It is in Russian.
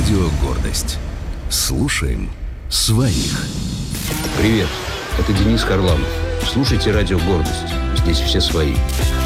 Радио «Гордость». Слушаем своих. Привет, это Денис Харламов. Слушайте радио «Гордость». Здесь все свои.